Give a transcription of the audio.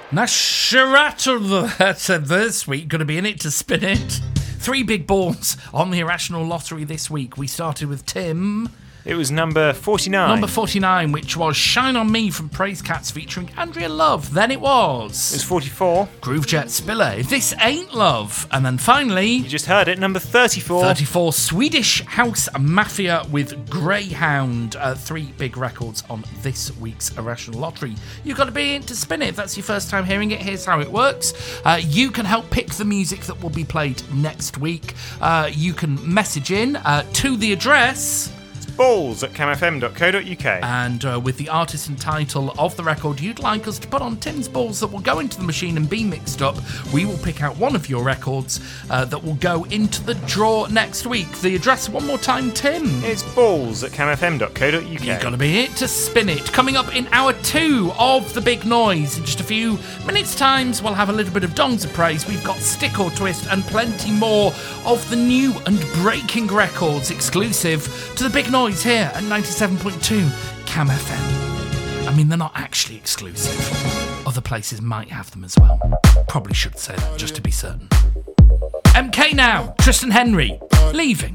Nasharata this week, going to be in it to spin it. 3 big balls on the Irrational Lottery this week. We started with Tim. It was number 49. Number 49, which was Shine On Me from Praise Cats featuring Andrea Love. Then it was... It was 44. Groovejet Spiller, This Ain't Love. And then finally... You just heard it, number 34. 34, Swedish House Mafia with Greyhound. 3 big records on this week's Irrational Lottery. You've got to be in to spin it. If that's your first time hearing it, here's how it works. You can help pick the music that will be played next week. You can message in to the address... balls@camfm.co.uk. And with the artist and title of the record you'd like us to put on Tim's balls that will go into the machine and be mixed up, we will pick out one of your records that will go into the draw next week. The address one more time, Tim. It's balls@camfm.co.uk. You've got to be it to spin it. Coming up in hour 2 of The Big Noise. In just a few minutes' times, we'll have a little bit of Dongs of Praise. We've got Stick or Twist and plenty more of the new and breaking records exclusive to The Big Noise here at 97.2 Cam FM. I mean, they're not actually exclusive. Other places might have them as well. Probably should say that just to be certain. MK now, Tristan Henry, Leaving.